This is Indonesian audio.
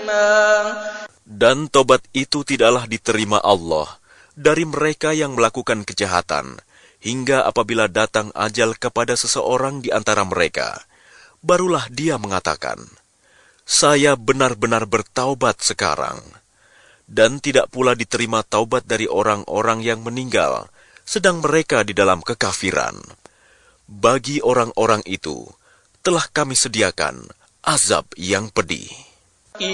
Dan tobat itu tidaklah diterima Allah dari mereka yang melakukan kejahatan, hingga apabila datang ajal kepada seseorang di antara mereka, barulah dia mengatakan, "Saya benar-benar bertaubat sekarang." Dan tidak pula diterima taubat dari orang-orang yang meninggal, sedang mereka di dalam kekafiran. Bagi orang-orang itu, telah kami sediakan azab yang pedih.